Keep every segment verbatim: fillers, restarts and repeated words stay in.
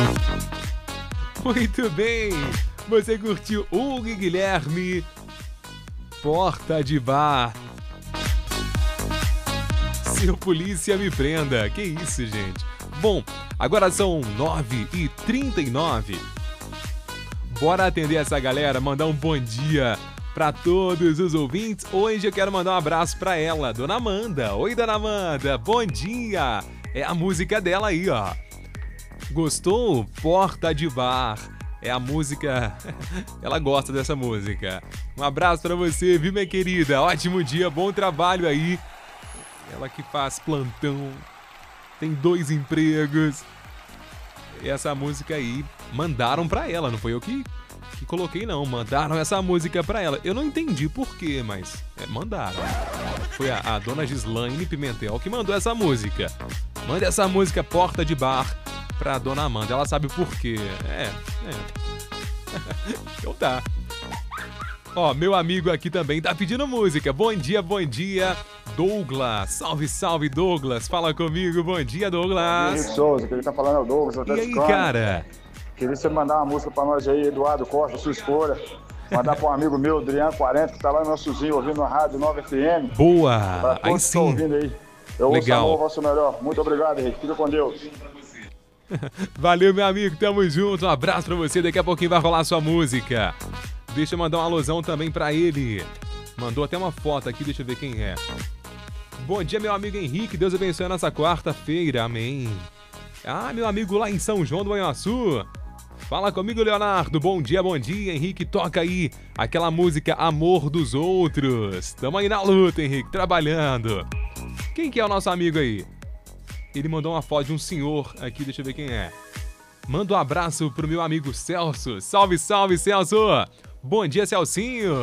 Muito bem, você curtiu Hugo e Guilherme, Porta de Bar. Seu polícia me prenda, que isso, gente. Bom, agora são nove e trinta e nove. Bora atender essa galera, mandar um bom dia para todos os ouvintes. Hoje eu quero mandar um abraço para ela, Dona Amanda. Oi, Dona Amanda, bom dia. É a música dela aí, ó. Gostou? Porta de Bar. É a música... Ela gosta dessa música. Um abraço para você, viu, minha querida? Ótimo dia, bom trabalho aí. Ela que faz plantão, tem dois empregos. E essa música aí mandaram pra ela, não foi eu que, que coloquei não. Mandaram essa música pra ela. Eu não entendi por quê, mas é, mandaram. Foi a, a dona Gislaine Pimentel que mandou essa música. Manda essa música Porta de Bar pra dona Amanda. Ela sabe por quê. É, é. Então tá. Ó, meu amigo aqui também tá pedindo música. Bom dia, bom dia, Douglas. Salve, salve, Douglas. Fala comigo. Bom dia, Douglas. Henrique Souza, que ele tá falando é o Douglas. E aí, cara? Queria você mandar uma música pra nós aí, Eduardo Costa, sua escolha. Mandar pra um amigo meu, Adriano quarenta, que tá lá no nosso Zinho, ouvindo a Rádio nova F M. Boa, pra todos aí que sim. estão ouvindo aí. Eu Legal. ouço a vosso melhor. Muito obrigado, Henrique. Fica com Deus. Valeu, meu amigo. Tamo junto. Um abraço pra você. Daqui a pouquinho vai rolar sua música. Deixa eu mandar uma alusão também pra ele. Mandou até uma foto aqui, deixa eu ver quem é. Bom dia, meu amigo Henrique. Deus abençoe a nossa quarta-feira. Amém. Ah, meu amigo lá em São João do Manhuaçu. Fala comigo, Leonardo. Bom dia, bom dia, Henrique. Toca aí aquela música Amor dos Outros. Tamo aí na luta, Henrique, trabalhando. Quem que é o nosso amigo aí? Ele mandou uma foto de um senhor aqui, deixa eu ver quem é. Manda um abraço pro meu amigo Celso. Salve, salve, Celso. Bom dia, Celcinho.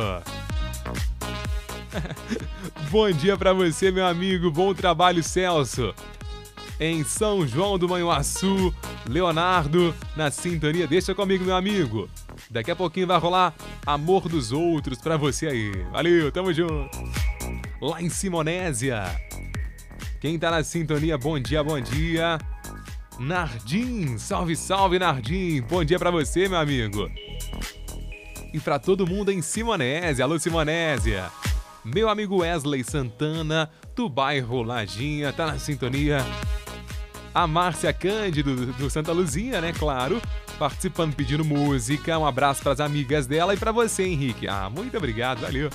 Bom dia pra você, meu amigo. Bom trabalho, Celso. Em São João do Manhuaçu, Leonardo na sintonia. Deixa comigo, meu amigo. Daqui a pouquinho vai rolar Amor dos Outros pra você aí. Valeu, tamo junto. Lá em Simonésia. Quem tá na sintonia, bom dia, bom dia. Nardim, salve, salve, Nardim. Bom dia pra você, meu amigo. E pra todo mundo em Simonésia. Alô, Simonésia. Meu amigo Wesley Santana, do bairro Lajinha, tá na sintonia. A Márcia Cândido, do, do Santa Luzia, né, claro, participando, pedindo música. Um abraço pras amigas dela e pra você, Henrique. Ah, muito obrigado, valeu.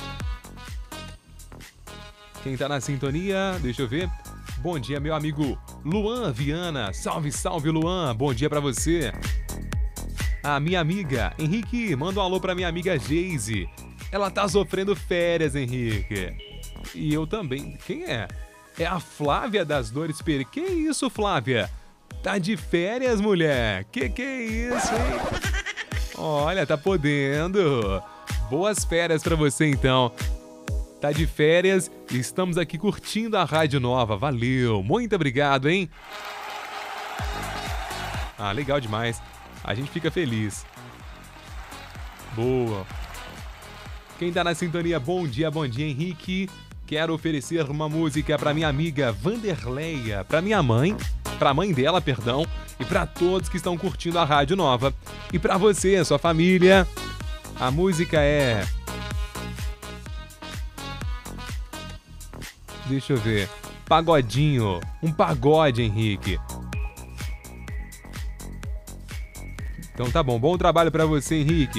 Quem tá na sintonia, deixa eu ver. Bom dia, meu amigo Luan Viana. Salve, salve, Luan. Bom dia pra você. A minha amiga, Henrique, manda um alô pra minha amiga Geise. Ela tá sofrendo férias, Henrique. E eu também. Quem é? É a Flávia das Dores Pereira. Que isso, Flávia? Tá de férias, mulher? Que que é isso, hein? Olha, tá podendo. Boas férias pra você, então. Tá de férias e estamos aqui curtindo a Rádio Nova. Valeu, muito obrigado, hein? Ah, legal demais. A gente fica feliz. Boa. Quem tá na sintonia, bom dia, bom dia, Henrique. Quero oferecer uma música pra minha amiga Vanderleia, pra minha mãe, pra mãe dela, perdão, e pra todos que estão curtindo a Rádio Nova. E pra você, sua família, a música é... Deixa eu ver. Pagodinho. Um pagode, Henrique. Então tá bom. Bom trabalho pra você, Henrique.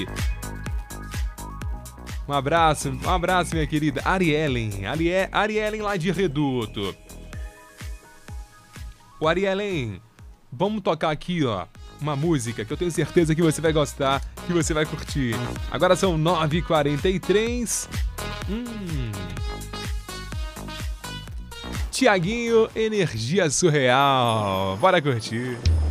Um abraço. Um abraço, minha querida. Ariellen. Arie... Ariellen lá de Reduto. O Ariellen, vamos tocar aqui, ó, uma música que eu tenho certeza que você vai gostar, que você vai curtir. Agora são nove e quarenta e três. Hum... Tiaguinho, Energia Surreal. Bora curtir.